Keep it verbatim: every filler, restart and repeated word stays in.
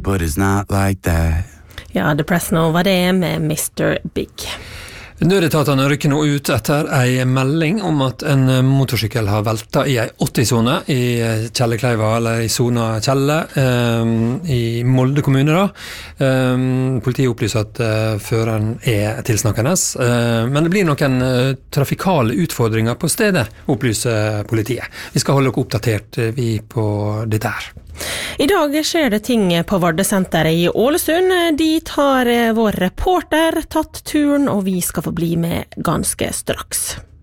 but it's not like that. Ja, Depressno var det med mister Big. Nødetatene rykker nå ut etter en melding om at en motorsykkel har veltet i en åtti-sone i Kjellekleiva, eller i Sona Kjelle, um, i Molde kommune da. Um, politiet opplyser at uh, føreren er tilsnakkende, uh, men det blir noen uh, trafikale utfordringer på stedet, opplyser politiet. Vi skal holde dere oppdatert uh, vi på dette her. I dag skjer det ting på Vardesenteret i Ålesund. Dit har vår reporter tatt turen, og vi skal få bli med ganske straks.